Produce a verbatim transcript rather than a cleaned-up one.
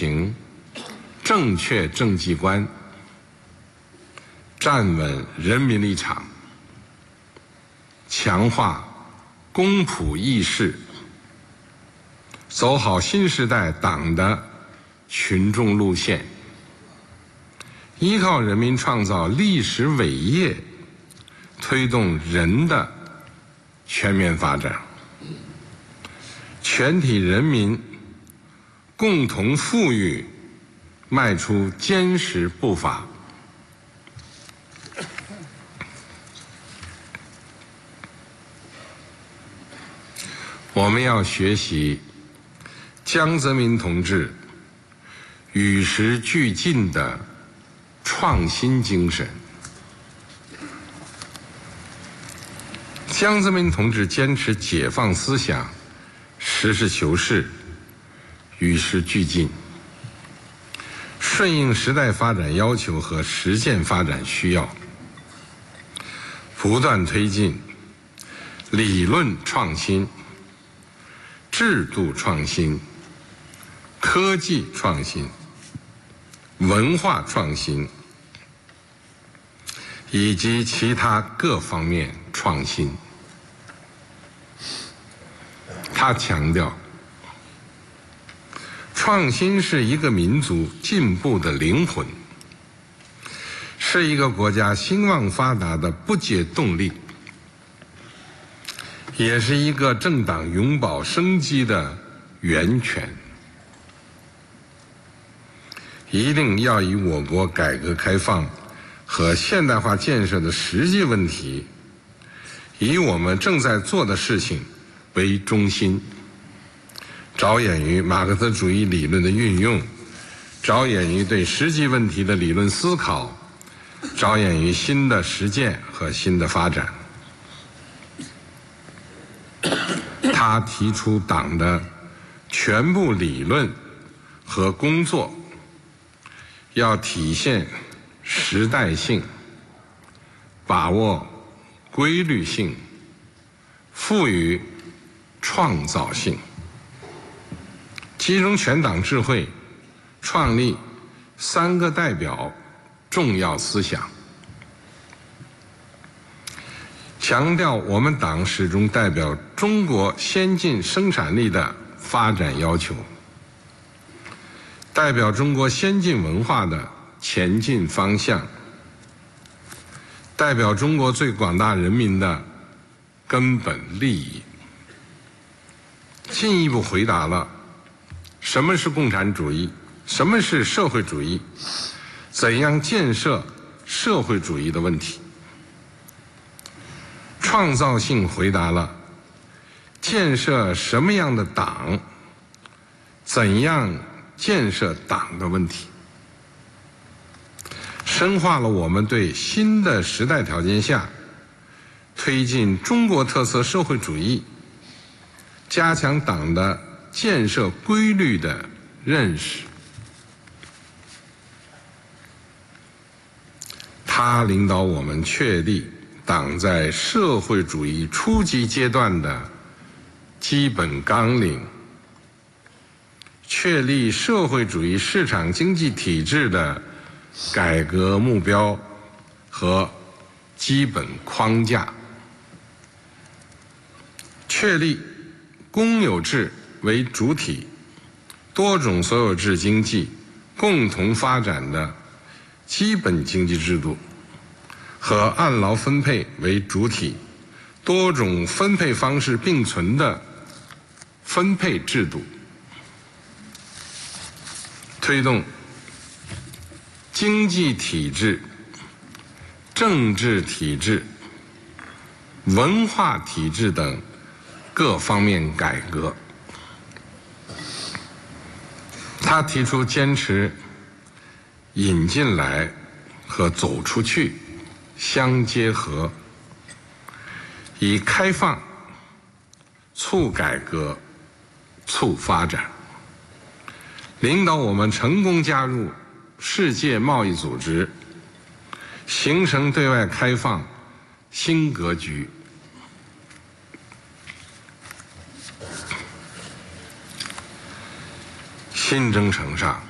行正确政绩观，站稳人民立场，强化公仆义士，走好新时代党的群众路线，依靠人民创造历史伟业，推动人的全面发展，全体人民共同富裕迈出坚实步伐。我们要学习江泽民同志与时俱进的创新精神。江泽民同志坚持解放思想，实事求是，与时俱进，顺应时代发展要求和实践发展需要，不断推进理论创新、制度创新、科技创新、文化创新以及其他各方面创新。他强调，创新是一个民族进步的灵魂，是一个国家兴旺发达的不竭动力，也是一个政党永葆生机的源泉。一定要以我国改革开放和现代化建设的实际问题，以我们正在做的事情为中心，着眼于马克思主义理论的运用，着眼于对实际问题的理论思考，着眼于新的实践和新的发展。他提出党的全部理论和工作要体现时代性，把握规律性，赋予创造性，集中全党智慧，创立三个代表重要思想，强调我们党始终代表中国先进生产力的发展要求，代表中国先进文化的前进方向，代表中国最广大人民的根本利益，进一步回答了什么是共产主义，什么是社会主义，怎样建设社会主义的问题。创造性回答了建设什么样的党，怎样建设党的问题，深化了我们对新的时代条件下推进中国特色社会主义、加强党的建设规律的认识。他领导我们确立党在社会主义初级阶段的基本纲领，确立社会主义市场经济体制的改革目标和基本框架，确立公有制为主体、多种所有制经济共同发展的基本经济制度和按劳分配为主体、多种分配方式并存的分配制度，推动经济体制、政治体制、文化体制等各方面改革。他提出坚持引进来和走出去相结合，以开放促改革、促发展，领导我们成功加入世界贸易组织，形成对外开放新格局。新征程上，